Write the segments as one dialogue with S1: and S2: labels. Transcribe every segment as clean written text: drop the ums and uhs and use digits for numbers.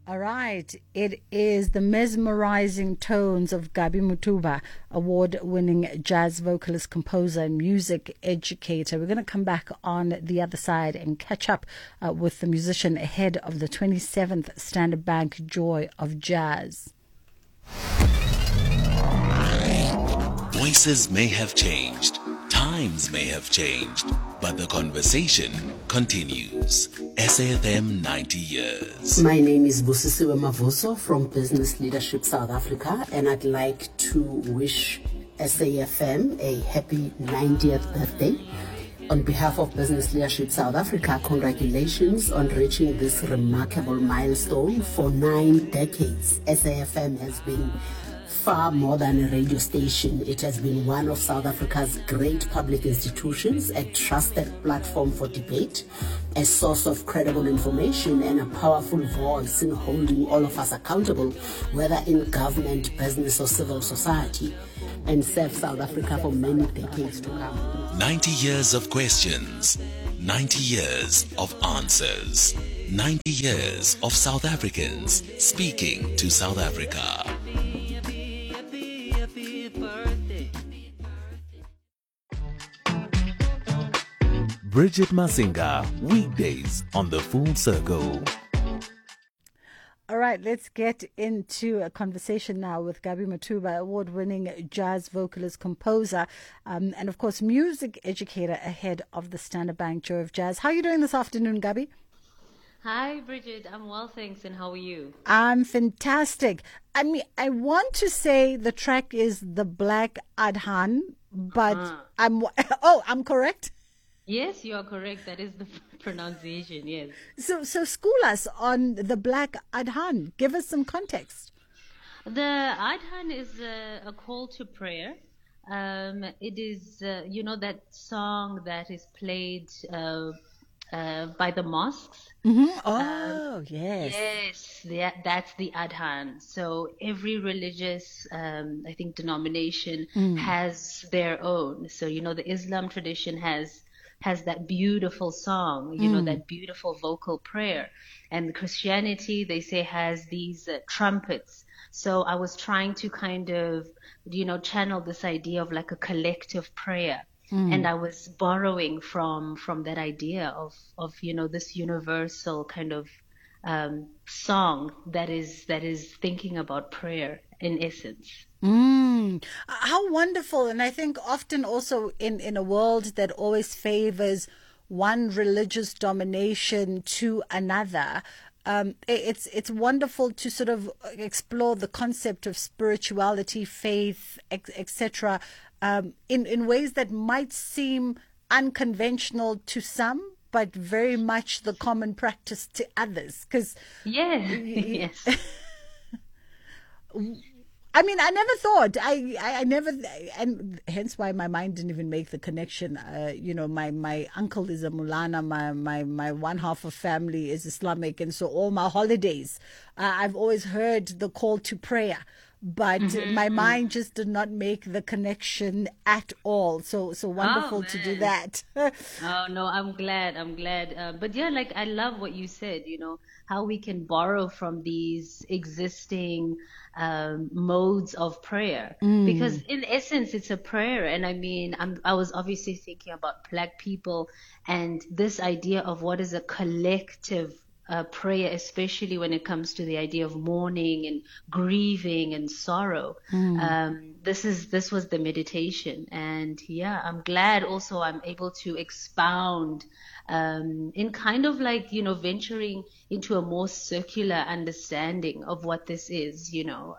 S1: All right. It is the mesmerizing tones of Gabi Mutuba, award-winning jazz vocalist, composer, and music educator. We're going to come back on the other side and catch up with the musician ahead of the 27th Standard Bank Joy of Jazz.
S2: Voices may have changed, times may have changed, but the conversation continues. SAFM 90 years.
S3: My name is Busisiwe Mavuso from Business Leadership South Africa, and I'd like to wish SAFM a happy 90th birthday. On behalf of Business Leadership South Africa, congratulations on reaching this remarkable milestone. For 9 decades, SAFM has been far more than a radio station. It has been one of South Africa's great public institutions, a trusted platform for debate, a source of credible information, and a powerful voice in holding all of us accountable, whether in government, business, or civil society, and serve South Africa for many decades to come.
S2: 90 years of questions, 90 years of answers, 90 years of South Africans speaking to South Africa. Bridget Masinga, weekdays on The Full Circle.
S1: All right, let's get into a conversation now with Gabi Mutuba, award-winning jazz vocalist, composer, and of course, music educator ahead of the Standard Bank Joy of Jazz. How are you doing this afternoon, Gabi?
S4: Hi, Bridget. I'm well, thanks. And how are you?
S1: I'm fantastic. I mean, I want to say the track is The Black Adhan, but I'm correct?
S4: Yes, you are correct. That is the pronunciation, yes.
S1: So school us on The Black Adhan. Give us some context.
S4: The Adhan is a call to prayer. It is, that song that is played by the mosques.
S1: Mm-hmm. Oh, yes.
S4: Yes, that's the Adhan. So every religious, I think, denomination has their own. So, the Islam tradition has that beautiful song, that beautiful vocal prayer. And Christianity, they say, has these trumpets. So I was trying to kind of, channel this idea of like a collective prayer. And I was borrowing from that idea of this universal kind of song that is thinking about prayer in essence.
S1: How wonderful. And I think often also in a world that always favors one religious domination to another, it's wonderful to sort of explore the concept of spirituality, faith, etc., in ways that might seem unconventional to some, but very much the common practice to others.
S4: Yes.
S1: I mean, I never thought, I never, and hence why my mind didn't even make the connection. My uncle is a Mulana, my one half of family is Islamic, and so all my holidays, I've always heard the call to prayer, but my mind just did not make the connection at all. So wonderful to do that.
S4: Oh, no, I'm glad. But yeah, like I love what you said, how we can borrow from these existing modes of prayer, because in essence it's a prayer. And I mean, I was obviously thinking about Black people and this idea of what is a collective prayer, especially when it comes to the idea of mourning and grieving and sorrow. This was the meditation, and yeah, I'm glad also I'm able to expound in kind of like, venturing into a more circular understanding of what this is,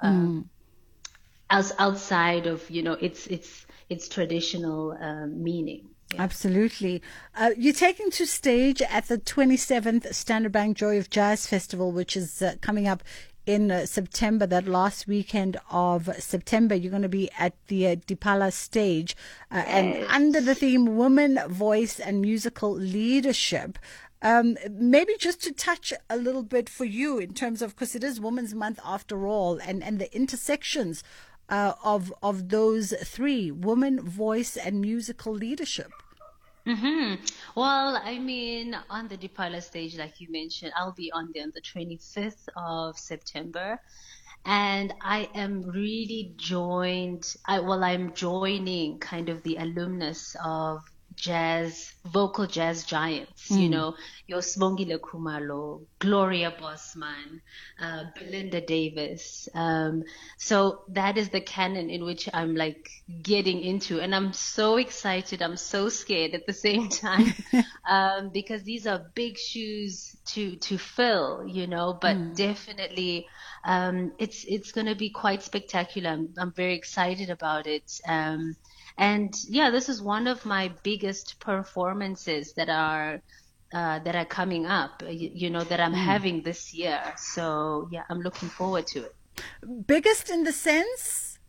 S4: as outside of, its traditional meaning. Yeah.
S1: Absolutely. You're taking to stage at the 27th Standard Bank Joy of Jazz Festival, which is coming up in September, that last weekend of September. You're going to be at the Dipala stage and under the theme Women, Voice and Musical Leadership. Maybe just to touch a little bit for you in terms of, because it is Women's Month after all, and the intersections of those three: woman, voice, and musical leadership.
S4: hmm Well, I mean, on the Dipala stage, like you mentioned, I'll be on there on the 25th of September. And I am really I'm joining kind of the alumnus of vocal jazz giants, your Smongile Kumalo, Gloria Bosman, Belinda Davis. So that is the canon in which I'm like getting into, and I'm so excited. I'm so scared at the same time, because these are big shoes to fill, but definitely, it's going to be quite spectacular. I'm very excited about it. And yeah, this is one of my biggest performances that are coming up, that I'm having this year. So yeah, I'm looking forward to it.
S1: Biggest in the sense?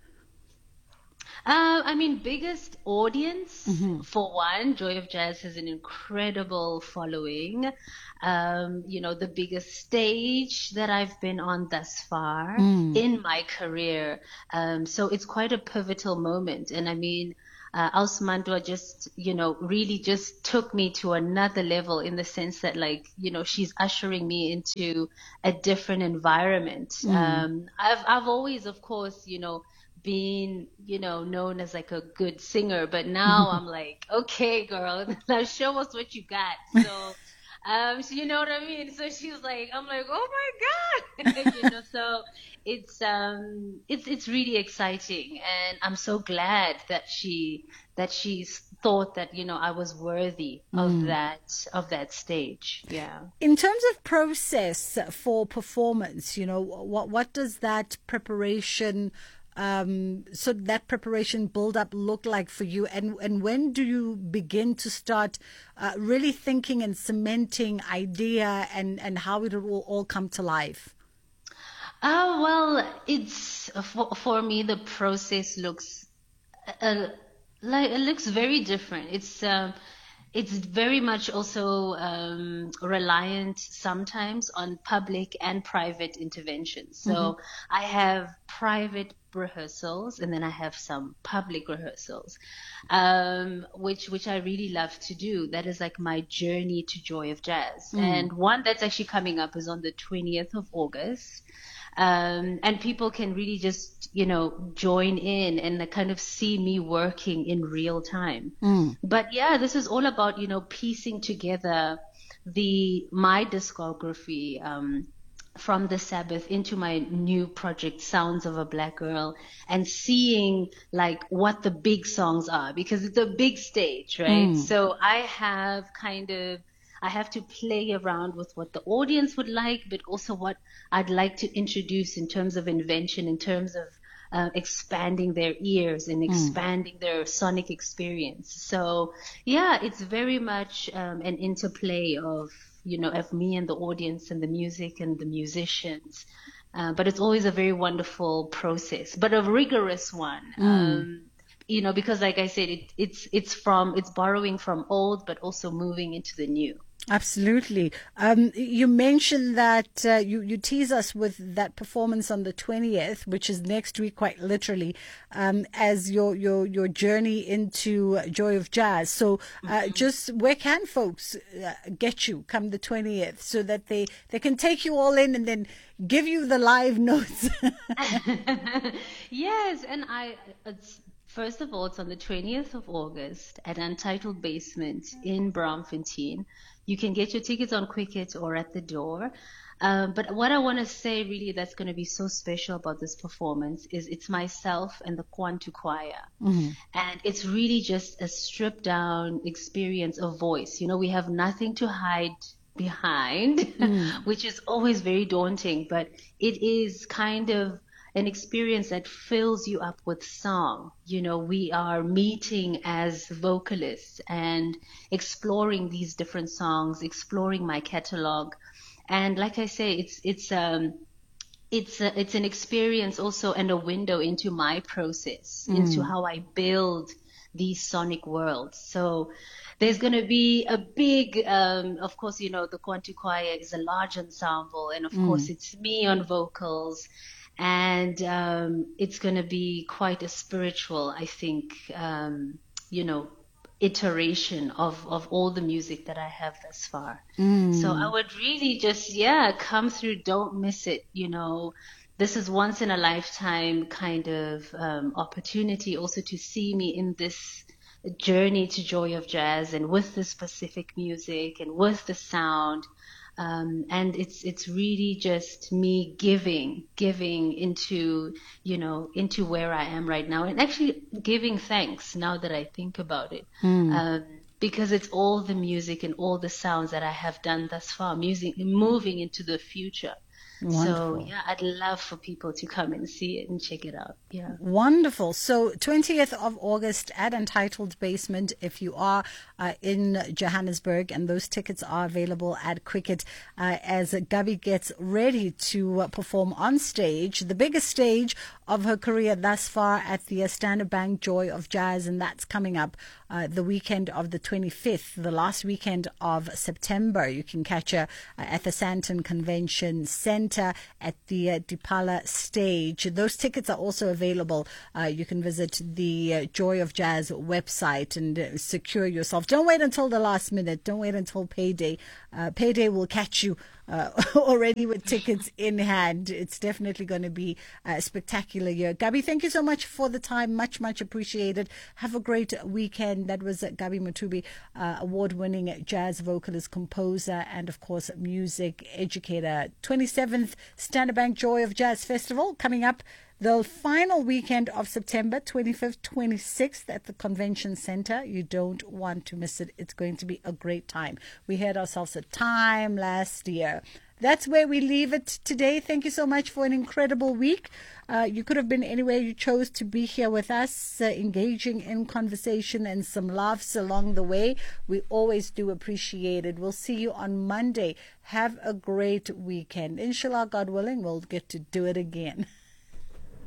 S4: I mean, biggest audience, for one. Joy of Jazz has an incredible following. The biggest stage that I've been on thus far in my career. So it's quite a pivotal moment. And I mean, Ausmandwa just, really just took me to another level, in the sense that, like, she's ushering me into a different environment. I've always, of course, being, known as like a good singer, but now I'm like, okay, girl, now show us what you got. So, you know what I mean? So she's like, I'm like, oh my God, so it's really exciting. And I'm so glad that she thought that, I was worthy of that stage. Yeah.
S1: In terms of process for performance, what does that preparation build up look like for you, and when do you begin to start really thinking and cementing idea and how it will all come to life?
S4: Well, it's for me, the process looks it looks very different. It's very much also reliant sometimes on public and private interventions. So I have private rehearsals, and then I have some public rehearsals, which I really love to do. That is like my journey to Joy of Jazz. And one that's actually coming up is on the 20th of August. And people can really just, join in and kind of see me working in real time. But yeah, this is all about, piecing together my discography, from the Sabbath into my new project, Sounds of a Black Girl, and seeing like what the big songs are, because it's a big stage, right? So I have to play around with what the audience would like, but also what I'd like to introduce in terms of invention, in terms of expanding their ears and expanding their sonic experience. So yeah, it's very much an interplay of me and the audience and the music and the musicians. But it's always a very wonderful process, but a rigorous one. Because like I said, it's borrowing from old, but also moving into the new.
S1: Absolutely. You mentioned that you tease us with that performance on the 20th, which is next week, quite literally, as your journey into Joy of Jazz. So just where can folks get you come the 20th, so that they can take you all in and then give you the live notes?
S4: Yes, and first of all, it's on the 20th of August at Untitled Basement in Braamfontein. You can get your tickets on Quicket or at the door. But what I want to say really that's going to be so special about this performance is it's myself and the Kwantu Choir. And it's really just a stripped down experience of voice. We have nothing to hide behind, which is always very daunting, but it is kind of an experience that fills you up with song. We are meeting as vocalists and exploring these different songs, exploring my catalog. And like I say, it's an experience also, and a window into my process, into how I build these sonic worlds. So there's going to be a big, of course, the Kwantu Choir is a large ensemble, and of course it's me on vocals. And it's going to be quite a spiritual, I think, iteration of all the music that I have thus far. So I would really just, come through. Don't miss it. This is once in a lifetime kind of opportunity also to see me in this journey to Joy of Jazz, and with the specific music and with the sound. And it's really just me giving into, into where I am right now, and actually giving thanks now that I think about it. Because it's all the music and all the sounds that I have done thus far, music moving into the future.
S1: Wonderful.
S4: So I'd love for people to come and see it and check it out. Yeah.
S1: Wonderful. So 20th of August at Untitled Basement, if you are in Johannesburg, and those tickets are available at Cricket as Gabi gets ready to perform on stage, the biggest stage of her career thus far, at the Standard Bank Joy of Jazz, and that's coming up the weekend of the 25th, the last weekend of September. You can catch her at the Sandton Convention Centre at the Dipala stage. Those tickets are also available. You can visit the Joy of Jazz website and secure yourself. Don't wait until the last minute. Don't wait until payday. Payday will catch you already with tickets in hand. It's definitely going to be a spectacular year. Gabi, thank you so much for the time. Much, much appreciated. Have a great weekend. That was Gabi Mothubi, award-winning jazz vocalist, composer, and of course music educator. 27th Standard Bank Joy of Jazz Festival coming up the final weekend of September, 25th, 26th at the Convention Center. You don't want to miss it. It's going to be a great time. We had ourselves a time last year. That's where we leave it today. Thank you so much for an incredible week. You could have been anywhere. You chose to be here with us, engaging in conversation and some laughs along the way. We always do appreciate it. We'll see you on Monday. Have a great weekend. Inshallah, God willing, we'll get to do it again.